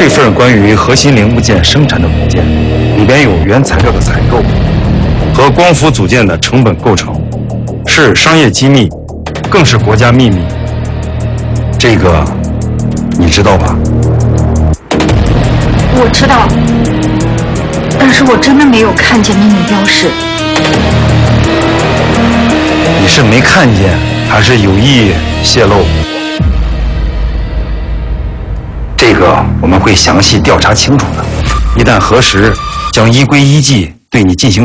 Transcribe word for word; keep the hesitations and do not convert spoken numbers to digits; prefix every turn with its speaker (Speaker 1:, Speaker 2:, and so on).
Speaker 1: 这份关于核心零部件生产的文件，里边有原材料的采购和光伏组件的成本构成，是商业机密，更是国家秘密。这个你知道吧？
Speaker 2: 我知道，但是我真的没有看见秘密标识。
Speaker 1: 你是没看见，还是有意泄露？这个我们会详细调查清楚的，一旦核实，将依规依纪对你进行